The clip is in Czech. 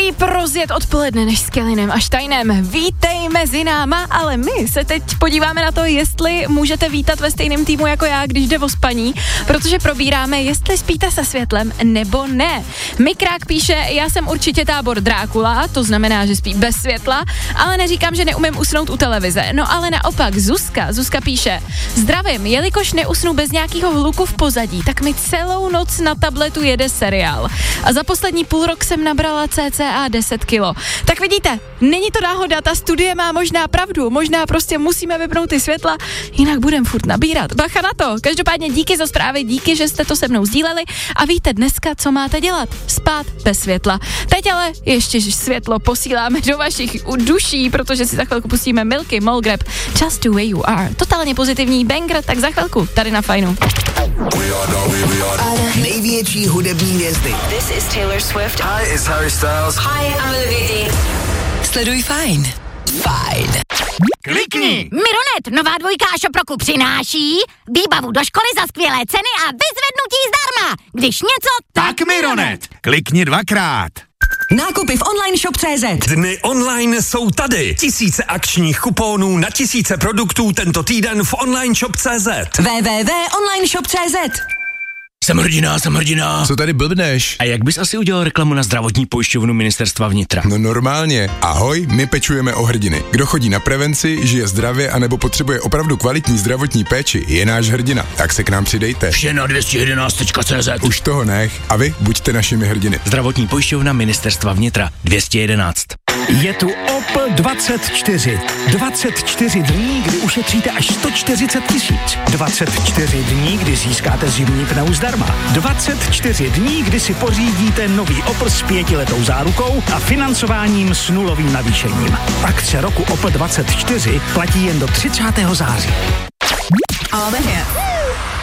lepší prozjet odpoledne než s Kellynem a Steinem. Vítej mezi náma, ale my se teď podíváme na to, jestli můžete vítat ve stejném týmu jako já, když jde o spaní, protože probíráme, jestli spíte se světlem nebo ne. Mikrák píše, já jsem určitě tábor Drákula, to znamená, že spí bez světla, ale neříkám, že neumím usnout u televize. No ale naopak Zuzka píše, zdravím, jelikož neusnu bez nějakého hluku v pozadí, tak mi celou noc na tabletu jede seriál. A za poslední půl rok jsem nabrala cca 10 kilo. Tak vidíte, není to náhoda, ta studie má možná pravdu, možná prostě musíme vypnout ty světla, jinak budem furt nabírat. Bacha na to, každopádně díky za zprávy, díky, že jste to se mnou sdíleli a víte dneska, co máte dělat. Spát bez světla. Teď ale ještě světlo posíláme do vašich duší, protože si za chvilku pustíme Milky, Molgrab, Just the way you are. Totálně pozitivní banger, tak za chvilku tady na Fajnu. Největší hudební hvězdy. This is Taylor Swift. Hi, it's Harry Styles. Hi, I'm Olivia Dean. Sleduj Fajn. Fajn. Klikni! Mironet, nová dvojka Šoproku přináší výbavu do školy za skvělé ceny a vyzvednutí zdarma. Když něco, Tak Mironet! Klikni dvakrát. Nákupy v online shop.cz. Dny online jsou tady. Tisíce akčních kuponů na tisíce produktů tento týden v online shop.cz. www.onlineshop.cz. Jsem hrdina. Co tady blbneš? A jak bys asi udělal reklamu na zdravotní pojišťovnu Ministerstva vnitra? No normálně. Ahoj, my pečujeme o hrdiny. Kdo chodí na prevenci, žije zdravě anebo potřebuje opravdu kvalitní zdravotní péči, je náš hrdina. Tak se k nám přidejte. Vše na 211.cz. Už toho nech a vy buďte našimi hrdiny. Zdravotní pojišťovna Ministerstva vnitra 211. Je tu OPL 24. 24 dní, kdy ušetříte až 140 000. 24 dní, kdy získáte zimní pneu zdarma. 24 dní, kdy si pořídíte nový Opel s 5letou zárukou a financováním s nulovým navýšením. Akce roku Opel 24 platí jen do 30. září. All the hits.